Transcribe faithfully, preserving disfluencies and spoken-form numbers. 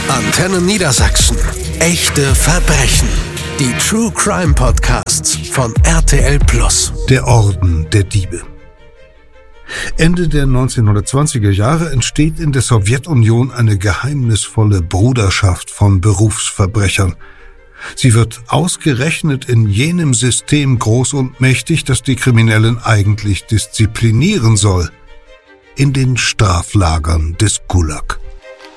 Antenne Niedersachsen. Echte Verbrechen. Die True Crime Podcasts von R T L Plus. Der Orden der Diebe. Ende der neunzehnhundertzwanziger Jahre entsteht in der Sowjetunion eine geheimnisvolle Bruderschaft von Berufsverbrechern. Sie wird ausgerechnet in jenem System groß und mächtig, das die Kriminellen eigentlich disziplinieren soll. In den Straflagern des Gulag.